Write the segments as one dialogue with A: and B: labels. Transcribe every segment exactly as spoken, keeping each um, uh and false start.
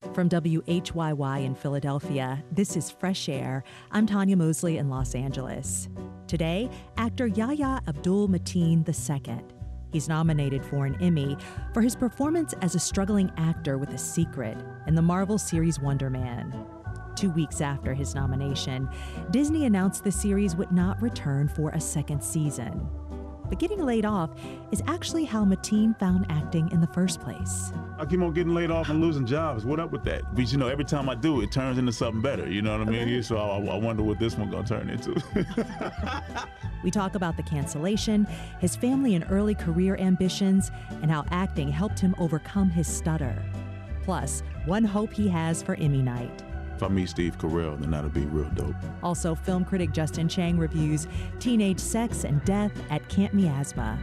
A: From W H Y Y in Philadelphia, this is Fresh Air. I'm Tanya Mosley in Los Angeles. Today, actor Yahya Abdul-Mateen the Second. He's nominated for an Emmy for his performance as a struggling actor with a secret in the Marvel series Wonder Man. Two weeks after his nomination, Disney announced the series would not return for a second season. But getting laid off is actually how Mateen found acting in the first place.
B: I keep on getting laid off and losing jobs. What up with that? Because, you know, every time I do, it turns into something better. You know what I mean? So I, I wonder what this one gonna turn into.
A: We talk about the cancellation, his family and early career ambitions, and how acting helped him overcome his stutter. Plus, one hope he has for Emmy night.
B: If I meet Steve Carell, then that'll be real dope.
A: Also, film critic Justin Chang reviews teenage sex and death at Camp Miasma.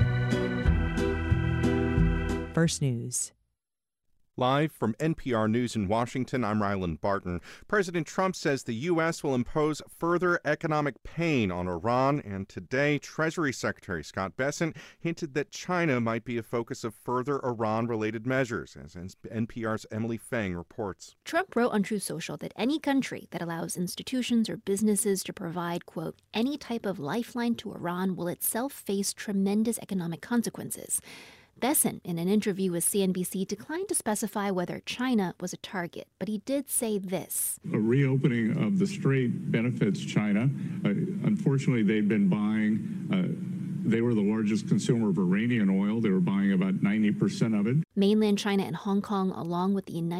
A: First News.
C: Live from N P R News in Washington, I'm Ryland Barton. President Trump says the U S will impose further economic pain on Iran, and today Treasury Secretary Scott Bessent hinted that China might be a focus of further Iran-related measures, as N P R's Emily Fang reports.
D: Trump wrote on Truth Social that any country that allows institutions or businesses to provide, quote, any type of lifeline to Iran will itself face tremendous economic consequences. Bessent, in an interview with C N B C, declined to specify whether China was a target, but he did say this.
E: A reopening of the strait benefits China. Uh, unfortunately, they've been buying, uh, they were the largest consumer of Iranian oil. They were buying about ninety percent of it.
D: Mainland China and Hong Kong, along with the United